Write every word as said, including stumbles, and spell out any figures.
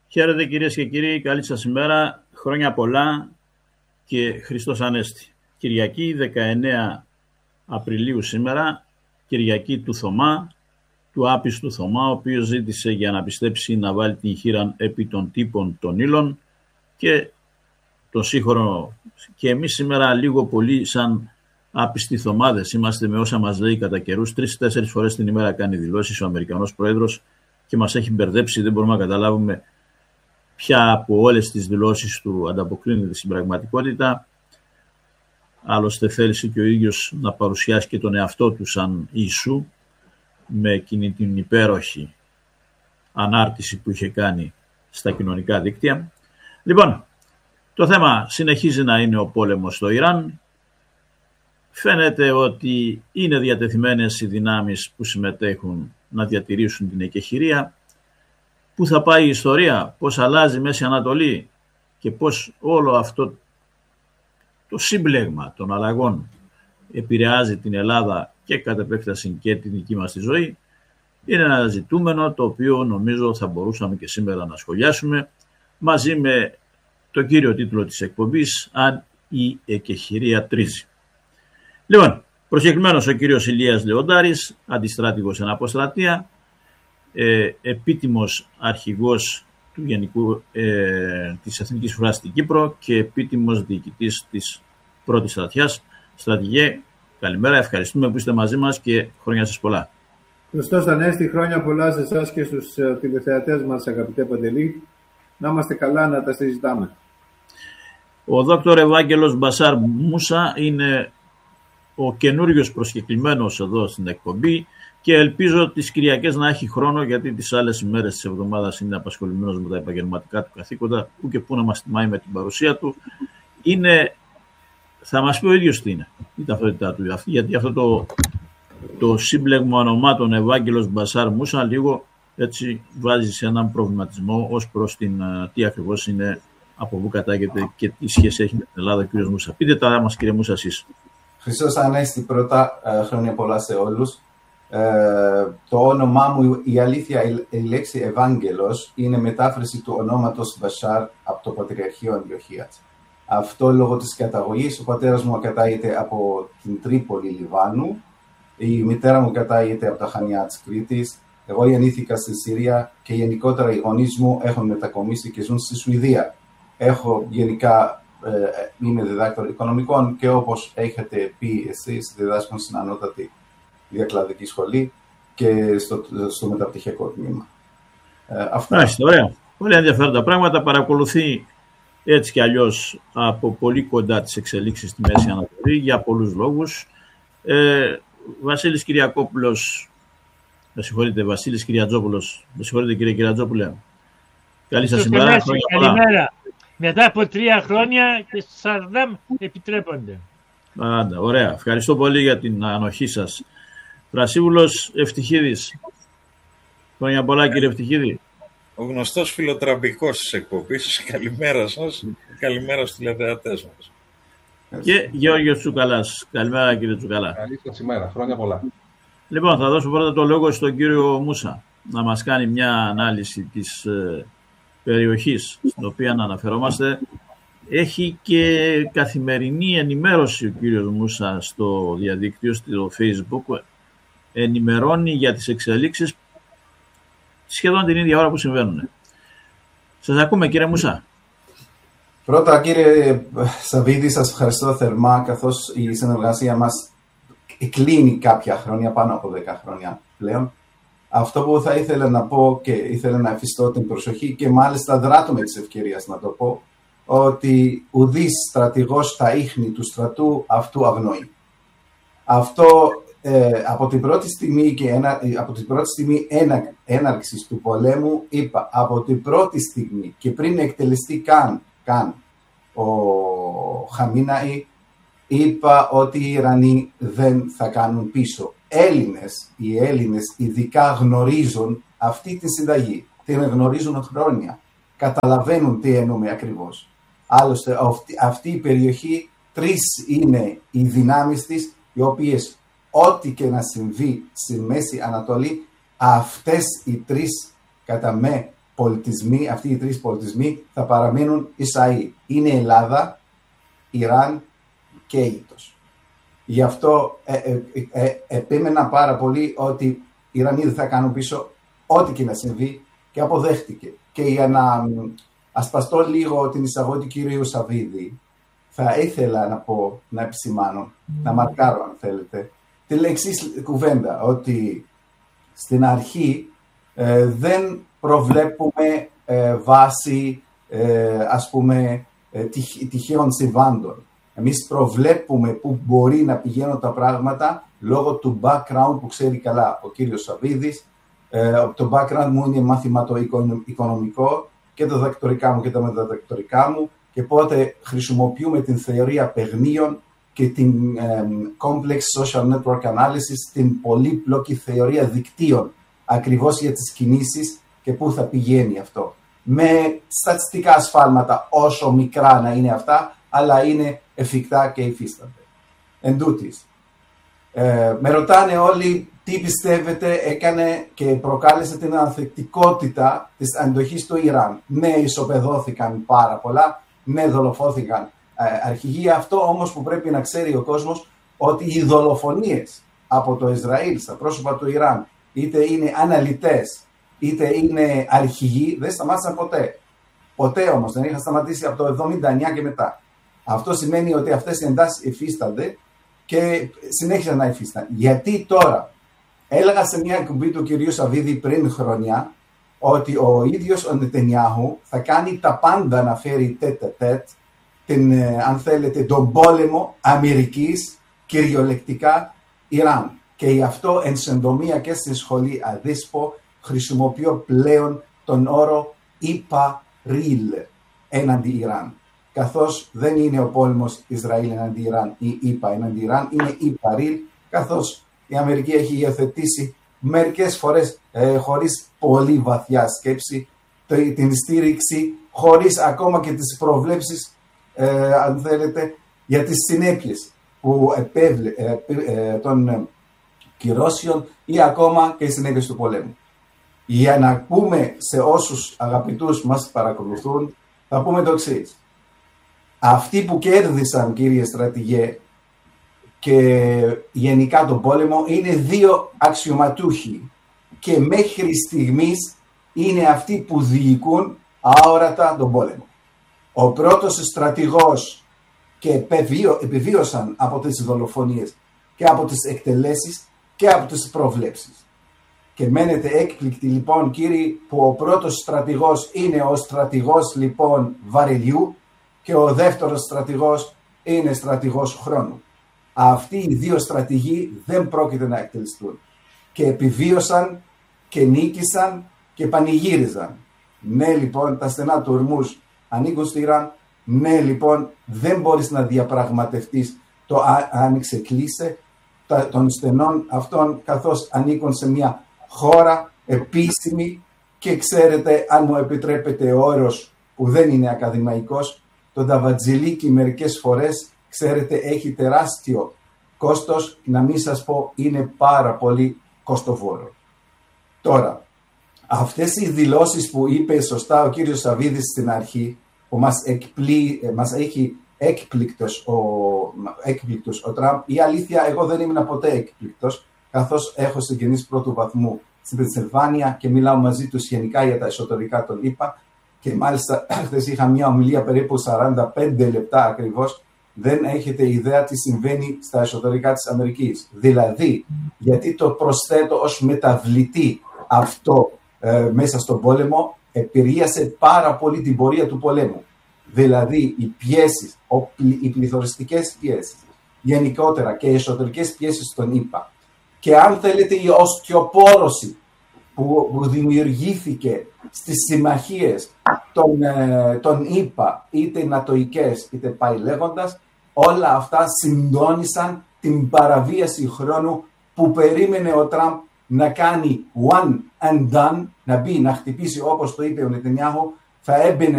Χαίρετε κυρίες και κύριοι, καλή σας ημέρα, χρόνια πολλά και Χριστός Ανέστη. Κυριακή δεκαεννέα Απριλίου σήμερα, Κυριακή του Θωμά, του άπιστου Θωμά, ο οποίος ζήτησε για να πιστέψει να βάλει την χείρα επί των τύπων των ύλων και τον σύγχρονο. Και εμείς σήμερα λίγο πολύ σαν άπιστοι Θωμάδες είμαστε με όσα μας λέει κατά καιρούς. Τρεις-τέσσερις φορές την ημέρα κάνει δηλώσεις ο Αμερικανός Πρόεδρος και μας έχει μπερδέψει, δεν μπορούμε να καταλάβουμε ποια από όλες τις δηλώσεις του ανταποκρίνεται στην πραγματικότητα. Άλλωστε θέλησε και ο ίδιος να παρουσιάσει και τον εαυτό του σαν Ιησού με εκείνη την υπέροχη ανάρτηση που είχε κάνει στα κοινωνικά δίκτυα. Λοιπόν, το θέμα συνεχίζει να είναι ο πόλεμος στο Ιράν. Φαίνεται ότι είναι διατεθειμένες οι δυνάμεις που συμμετέχουν να διατηρήσουν την εκεχηρία. Πού θα πάει η ιστορία, πώς αλλάζει η Μέση Ανατολή και πώς όλο αυτό το σύμπλεγμα των αλλαγών επηρεάζει την Ελλάδα και κατ' επέκταση και την δική μας τη ζωή, είναι ένα ζητούμενο το οποίο νομίζω θα μπορούσαμε και σήμερα να σχολιάσουμε μαζί με το κύριο τίτλο της εκπομπής, αν η εκεχηρία τρίζει. Λοιπόν, προσκεκλημένος ο κύριος Ηλίας Λεοντάρης, αντιστράτηγος εν αποστρατεία, ε, επίτιμος αρχηγός του Γενικού, ε, της Εθνικής Φρουράς στην Κύπρο και επίτιμος διοικητής της Πρώτης Στρατιάς. Στρατηγέ, καλημέρα, ευχαριστούμε που είστε μαζί μας και χρόνια σας πολλά. Χριστός Ανέστη, χρόνια πολλά σε εσάς και στους uh, τηλεθεατές μας, αγαπητέ Παντελή. Να είμαστε καλά να τα συζητάμε. Ο δόκτωρ Ευάγγελος Μπασάρ Μούσα είναι ο καινούριος προσκεκλημένος εδώ στην εκπομπή και ελπίζω τις Κυριακές να έχει χρόνο, γιατί τις άλλες ημέρες της εβδομάδας είναι απασχολημένος με τα επαγγελματικά του καθήκοντα, που και που να μας τιμάει με την παρουσία του. Είναι, θα μας πει ο ίδιος τι είναι η ταυτότητά του, γιατί αυτό το, το σύμπλεγμα ονομάτων Ευάγγελος Μπασάρ Μούσα λίγο έτσι βάζει σε έναν προβληματισμό ως προς την τι ακριβώς είναι, από πού κατάγεται και τι σχέση έχει με την Ελλάδα ο κύριος Μούσα. Πείτε τα μας, κύριε Μούσα, εσείς. Χριστός Ανέστη, πρώτα, χρόνια πολλά σε όλους. Ε, το όνομά μου, η αλήθεια, η, η λέξη Ευάγγελος είναι μετάφραση του ονόματος Μπασάρ από το Πατριαρχείο Αντιοχίας. Αυτό λόγω της καταγωγής. Ο πατέρας μου κατάγεται από την Τρίπολη Λιβάνου, η μητέρα μου κατάγεται από τα Χανιά της Κρήτης, εγώ γεννήθηκα στη Συρία και γενικότερα οι γονείς μου έχουν μετακομίσει και ζουν στη Σουηδία. Έχω γενικά, ε, είμαι διδάκτορ οικονομικών και όπως έχετε πει εσείς, διδάσκω στην ανώτατη διακλαδική σχολή και στο, στο μεταπτυχιακό τμήμα. Ε, αυτά. Άστε, ωραία. Πολύ ενδιαφέροντα πράγματα. Παρακολουθεί έτσι κι αλλιώς από πολύ κοντά τις εξελίξεις στη Μέση Ανατολή για πολλούς λόγους. Ε, Βασίλης Κυριακόπουλος, με συγχωρείτε, Βασίλης Κυριατζόπουλος, με συγχωρείτε κύριε Κυριατζόπουλε. Καλή σας ημέρα. Καλημέρα. Μετά από τρία χρόνια και σαρδάμ επιτρέπονται. Άντα, ωραία. Ευχαριστώ πολύ για την ανοχή σας. Πρασίβουλος Ευτυχίδης. Χρόνια πολλά κύριε Ευτυχίδη. Ο γνωστός φιλοτραμπικός της εκπομπής. Καλημέρα σας. Καλημέρα στους τηλεθεατές μας. Και Γεώργιος Τσουκαλάς. Καλημέρα κύριε Τσουκαλά. Καλή σας ημέρα. Χρόνια πολλά. Λοιπόν, θα δώσω πρώτα το λόγο στον κύριο Μούσα να μας κάνει μια ανάλυση της ε, περιοχής στην οποία αναφερόμαστε. Έχει και καθημερινή ενημέρωση ο κύριος Μούσα στο διαδίκτυο, στο Facebook. Ενημερώνει για τις εξελίξεις σχεδόν την ίδια ώρα που συμβαίνουν. Σας ακούμε κύριε Μούσα. Πρώτα κύριε Σαββίδη, σας ευχαριστώ θερμά, καθώς η συνεργασία μας κλείνει κάποια χρόνια, πάνω από δέκα χρόνια πλέον. Αυτό που θα ήθελα να πω και ήθελα να εφιστώ την προσοχή και μάλιστα δράτω με της ευκαιρίας να το πω, ότι ουδής στρατηγός στα ίχνη του στρατού αυτού αγνοεί. Αυτό ε, από την πρώτη στιγμή, και ένα, από την πρώτη στιγμή ένα, έναρξης του πολέμου είπα, από την πρώτη στιγμή και πριν εκτελεστεί καν, καν ο Χαμίναη, είπα ότι οι Ιρανοί δεν θα κάνουν πίσω. Έλληνες, οι Έλληνες ειδικά γνωρίζουν αυτή τη συνταγή, την γνωρίζουν χρόνια, καταλαβαίνουν τι εννοούμε ακριβώς. Άλλωστε αυτή, αυτή η περιοχή, τρεις είναι οι δυνάμεις της, οι οποίες ό,τι και να συμβεί στη Μέση Ανατολή, αυτές οι τρεις κατά με πολιτισμοί, αυτοί οι τρεις πολιτισμοί θα παραμείνουν Ισαΐ. Είναι Ελλάδα, Ιράν και Αίγυπτος. Γι' αυτό ε, ε, ε, επέμενα πάρα πολύ ότι οι Ιρανοί δεν θα κάνουν πίσω ό,τι και να συμβεί και αποδέχτηκε. Και για να ασπαστώ λίγο την εισαγωγή του κυρίου Σαββίδη, θα ήθελα να πω, να επισημάνω, mm. να μαρκάρω αν θέλετε, τη εξής κουβέντα, ότι στην αρχή ε, δεν προβλέπουμε ε, βάση ε, ας πούμε ε, τυχ, τυχαίων συμβάντων. Εμείς προβλέπουμε που μπορεί να πηγαίνουν τα πράγματα λόγω του background που ξέρει καλά ο κύριος Σαββίδης. Ε, το background μου είναι μαθηματοοικονομικό και τα διδακτορικά μου και τα μεταδιδακτορικά μου και πότε χρησιμοποιούμε την θεωρία παιχνίων και την ε, complex social network analysis, την πολύπλοκη θεωρία δικτύων, ακριβώς για τις κινήσεις και πού θα πηγαίνει αυτό. Με στατιστικά ασφάλματα, όσο μικρά να είναι αυτά, αλλά είναι εφικτά και υφίστανται. Εν τούτης, ε, με ρωτάνε όλοι τι πιστεύετε έκανε και προκάλεσε την ανθεκτικότητα της αντοχής του Ιράν. Ναι, ισοπεδώθηκαν πάρα πολλά, ναι, δολοφόθηκαν ε, αρχηγοί. Αυτό όμως που πρέπει να ξέρει ο κόσμος, ότι οι δολοφονίες από το Ισραήλ στα πρόσωπα του Ιράν, είτε είναι αναλυτές, είτε είναι αρχηγοί, δεν σταμάτησαν ποτέ. Ποτέ όμως δεν είχαν σταματήσει από το εβδομήντα εννιά και μετά. Αυτό σημαίνει ότι αυτές οι εντάσεις υφίστανται και συνέχισαν να υφίστανται. Γιατί τώρα, έλεγα σε μια εκπομπή του κυρίου Σαββίδη πριν χρόνια, ότι ο ίδιος ο Νετανιάχου θα κάνει τα πάντα να φέρει τέτ-τέτ, την, αν θέλετε, τον πόλεμο Αμερικής, κυριολεκτικά Ιράν. Και γι' αυτό εν συντομία και στη σχολή Αδίσπο χρησιμοποιώ πλέον τον όρο Ιπαρίλ έναντι Ιράν. Καθώς δεν είναι ο πόλεμος Ισραήλ εναντί Ιράν ή ΙΠΑ εναντί Ιράν, είναι Ιπαρίλ, καθώς η Αμερική έχει υιοθετήσει μερικές φορές ε, χωρίς πολύ βαθιά σκέψη την στήριξη, χωρίς ακόμα και τις προβλέψεις, ε, αν θέλετε, για τις συνέπειες που επέβλε, ε, ε, των ε, κυρώσεων ή ακόμα και οι συνέπειες του πολέμου. Για να πούμε σε όσους αγαπητούς μας παρακολουθούν, θα πούμε το εξής. Αυτοί που κέρδισαν, κύριε στρατηγέ, και γενικά τον πόλεμο είναι δύο αξιωματούχοι και μέχρι στιγμής είναι αυτοί που διοικούν αόρατα τον πόλεμο. Ο πρώτος στρατηγός και επιβίωσαν από τις δολοφονίες και από τις εκτελέσεις και από τις προβλέψεις. Και μένετε έκπληκτοι λοιπόν, κύριοι, που ο πρώτος στρατηγός είναι ο στρατηγός λοιπόν βαρελιού και ο δεύτερος στρατηγός είναι στρατηγός χρόνου. Αυτοί οι δύο στρατηγοί δεν πρόκειται να εκτελεστούν. Και επιβίωσαν και νίκησαν και πανηγύριζαν. Ναι λοιπόν, τα στενά του Ορμούς ανήκουν στο Ιράν. Ναι λοιπόν, δεν μπορείς να διαπραγματευτείς το άνοιξε κλείσε των στενών αυτών, καθώς ανήκουν σε μια χώρα επίσημη και ξέρετε, αν μου επιτρέπετε ο όρος που δεν είναι ακαδημαϊκός, το ταβατζιλίκι μερικές φορές, ξέρετε, έχει τεράστιο κόστος, να μην σας πω είναι πάρα πολύ κοστοβόρο. Τώρα, αυτές οι δηλώσεις που είπε σωστά ο κύριος Σαββίδης στην αρχή, που μας, εκπλή, μας έχει έκπληκτος ο, έκπληκτος ο Τραμπ, η αλήθεια, εγώ δεν ήμουν ποτέ έκπληκτος, καθώς έχω συγγενείς πρώτου βαθμού στην Πενσιλβάνια και μιλάω μαζί τους γενικά για τα εσωτερικά των ΗΠΑ και μάλιστα χθες είχα μια ομιλία περίπου σαράντα πέντε λεπτά ακριβώς. Δεν έχετε ιδέα τι συμβαίνει στα εσωτερικά της Αμερικής. Δηλαδή, γιατί το προσθέτω ως μεταβλητή αυτό ε, μέσα στον πόλεμο, επηρέασε πάρα πολύ την πορεία του πολέμου. Δηλαδή, οι πιέσεις, οι πληθωριστικές πιέσεις, γενικότερα και οι εσωτερικές πιέσεις των ΗΠΑ. Και αν θέλετε η οστιοπόρωση που, που δημιουργήθηκε στις συμμαχίες των, ε, των ΗΠΑ, είτε νατοικές είτε πάει λέγοντας, όλα αυτά συντόνισαν την παραβίαση χρόνου που περίμενε ο Τραμπ να κάνει one and done, να μπει, να χτυπήσει όπως το είπε ο Νετανιάχου, θα έμπαινε